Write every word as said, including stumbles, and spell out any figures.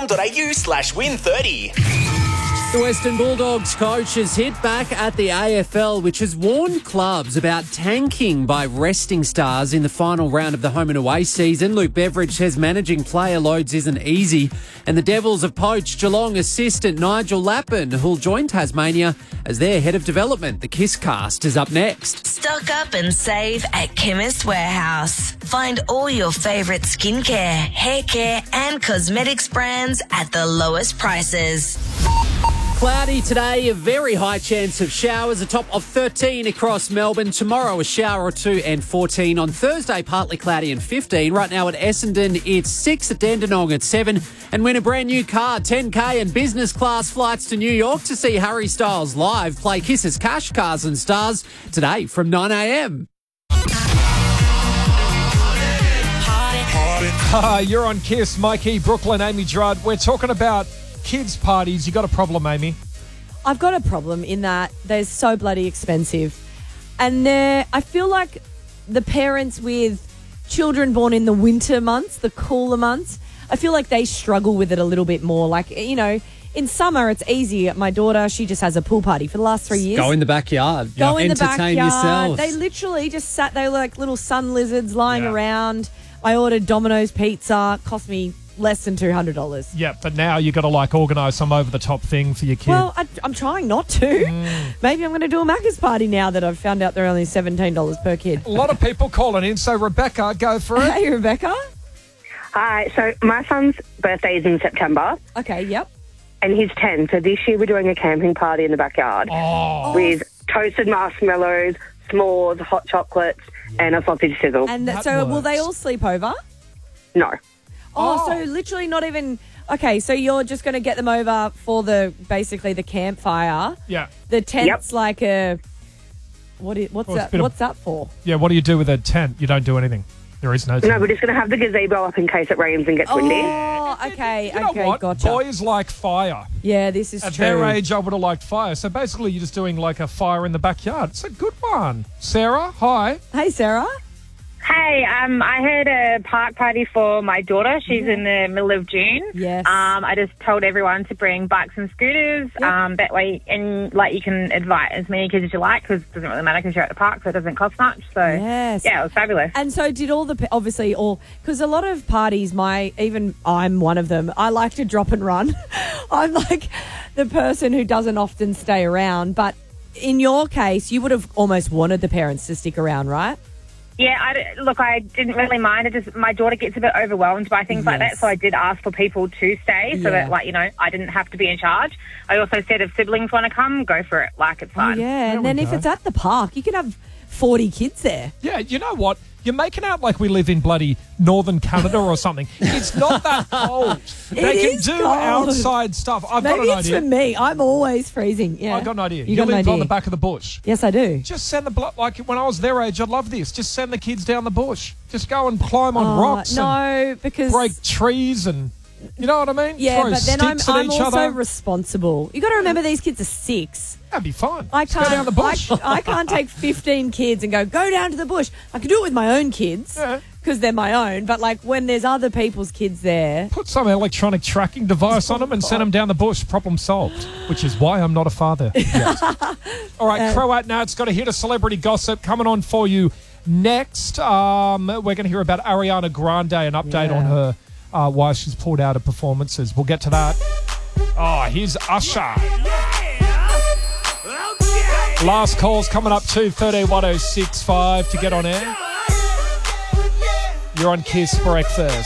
com.au slash win 30. The Western Bulldogs coach has hit back at the A F L, which has warned clubs about tanking by resting stars in the final round of the home and away season. Luke Beveridge says managing player loads isn't easy, and the Devils have poached Geelong assistant Nigel Lappin, who'll join Tasmania as their head of development. The Kiss Cast is up next. Stock up and save at Chemist Warehouse. Find all your favourite skincare, hair care and cosmetics brands at the lowest prices. Cloudy today, a very high chance of showers, a top of thirteen across Melbourne. Tomorrow, a shower or two and fourteen. On Thursday, partly cloudy and fifteen. Right now at Essendon, it's six. At Dandenong at seven. And win a brand new car, ten K and business class flights to New York to see Harry Styles live. Play Kiss's Cash Cars and Stars today from nine a.m. Hi, you're on Kiss. Mikey, Brooklyn, Amy Drudd. We're talking about kids' parties. You got a problem, Amy? I've got a problem in that they're so bloody expensive. And they're, I feel like the parents with children born in the winter months, the cooler months, I feel like they struggle with it a little bit more. Like, you know, in summer it's easy. My daughter, she just has a pool party for the last three years. Go in the backyard. Go in the Entertain backyard. yourselves. They literally just sat, they were like little sun lizards lying Yeah. around. I ordered Domino's pizza, cost me less than two hundred dollars. Yeah, but now you got to like organise some over-the-top thing for your kid. Well, I, I'm trying not to. Mm. Maybe I'm going to do a Macca's party now that I've found out they're only seventeen dollars per kid. A lot of people calling in, so Rebecca, go for it. Hey, Rebecca. Hi, so my son's birthday is in September, Okay, yep. and he's ten. So this year we're doing a camping party in the backyard Oh, with toasted marshmallows, s'mores, hot chocolates, and a sausage sizzle. And That so will they works. all sleep over? no. Oh, Oh. so literally not even... Okay, so you're just going to get them over for the basically the campfire. yeah. The tent's Yep. like a... What is, what's Well, it's a that? bit of- What's that for? Yeah, what do you do with a tent? You don't do anything. There is no tent. No, we're just going to have the gazebo up in case it rains and gets windy. Oh, okay, You know okay, what? gotcha. Boys like fire. Yeah, this is At true. their age, I would have liked fire. So basically, you're just doing like a fire in the backyard. It's a good one. Sarah, hi. Hey, Sarah. Hey, um, I had a park party for my daughter. She's in the middle of June. Yes. Um, I just told everyone to bring bikes and scooters. Yep. Um, that way, and like you can invite as many kids as you like because it doesn't really matter because you're at the park, so it doesn't cost much. So Yes. yeah, it was fabulous. And so did all the, obviously all, because a lot of parties, my, even I'm one of them, I like to drop and run. I'm like the person who doesn't often stay around. But in your case, you would have almost wanted the parents to stick around, right? Yeah, I d- look, I didn't really mind. It just my daughter gets a bit overwhelmed by things like that, Yes. so I did ask for people to stay, so Yeah. that like you know I didn't have to be in charge. I also said if siblings want to come, go for it. Like it's Oh, fine. yeah. There And then we if go. it's at the park, you can have forty kids there. Yeah, you know what? You're making out like we live in bloody northern Canada or something. It's not that cold. It they can is do cold. outside stuff. I've Maybe got an it's idea. for me. I'm always freezing. Yeah. I've got an idea. You, You, got an live idea. on the back of the bush. Yes, I do. Just send the blo- like when I was their age, I love this. Just send the kids down the bush. Just go and climb on Oh, rocks and no, because break trees and you know what I mean? yeah, Throw but then I'm, sticks at I'm each also other. responsible. You got to remember these kids are six. That'd be fun. I Just can't. go down the bush. I, I can't take fifteen kids and go go down to the bush. I can do it with my own kids Yeah. because they're my own. But like when there's other people's kids there, Put some electronic tracking device on them and send them down the bush. Problem solved. Which is why I'm not a father yet. All right, Croat now. It's got a hit of celebrity gossip coming on for you next. Um, we're going to hear about Ariana Grande, an update Yeah. on her uh, why she's pulled out of performances. We'll get to that. Oh, here's Usher. Last call's coming up two thirteen one oh six five to get on air. You're on Kiss Breakfast.